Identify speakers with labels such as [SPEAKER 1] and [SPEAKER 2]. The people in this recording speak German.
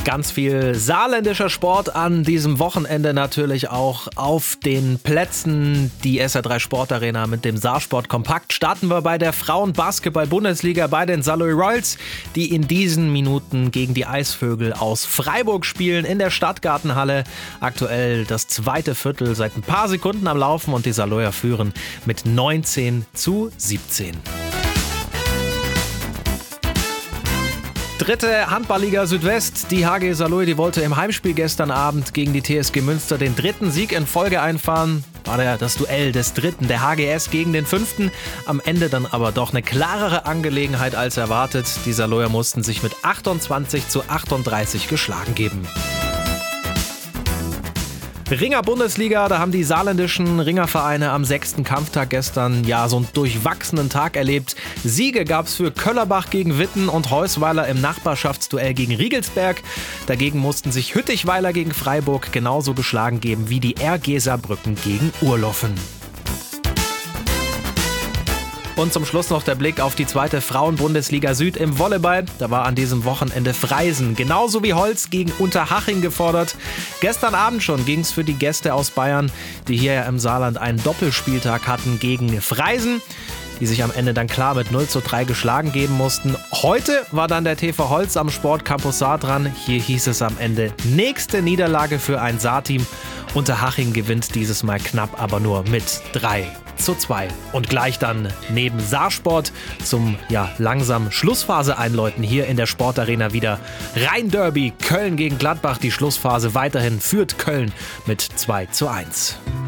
[SPEAKER 1] Ganz viel saarländischer Sport an diesem Wochenende natürlich auch auf den Plätzen. Die SR3 Sportarena mit dem Saarsport Kompakt. Starten wir bei der Frauen-Basketball-Bundesliga bei den Saarlouis Royals, die in diesen Minuten gegen die Eisvögel aus Freiburg spielen in der Stadtgartenhalle. Aktuell das zweite Viertel seit ein paar Sekunden am Laufen und die Saarlouier führen mit 19:17. Dritte Handballliga Südwest. Die HG Saarlouis, die wollte im Heimspiel gestern Abend gegen die TSG Münster den dritten Sieg in Folge einfahren. War das Duell des Dritten, der HGS gegen den Fünften. Am Ende dann aber doch eine klarere Angelegenheit als erwartet. Die Saarlouier mussten sich mit 28:38 geschlagen geben. Ringer-Bundesliga, da haben die saarländischen Ringervereine am 6. Kampftag gestern so einen durchwachsenen Tag erlebt. Siege gab es für Köllerbach gegen Witten und Heusweiler im Nachbarschaftsduell gegen Riegelsberg. Dagegen mussten sich Hüttichweiler gegen Freiburg genauso geschlagen geben wie die RG Saarbrücken gegen Urloffen. Und zum Schluss noch der Blick auf die zweite Frauen-Bundesliga Süd im Volleyball. Da war an diesem Wochenende Freisen genauso wie Holz gegen Unterhaching gefordert. Gestern Abend schon ging es für die Gäste aus Bayern, die hier im Saarland einen Doppelspieltag hatten gegen Freisen, die sich am Ende dann klar mit 0:3 geschlagen geben mussten. Heute war dann der TV Holz am Sportcampus Saar dran. Hier hieß es am Ende nächste Niederlage für ein Saarteam. Unterhaching gewinnt dieses Mal knapp, aber nur mit 3:2. Und gleich dann neben Saarsport zum langsam Schlussphase einläuten hier in der Sportarena wieder Rhein-Derby. Köln gegen Gladbach. Die Schlussphase weiterhin führt Köln mit 2:1.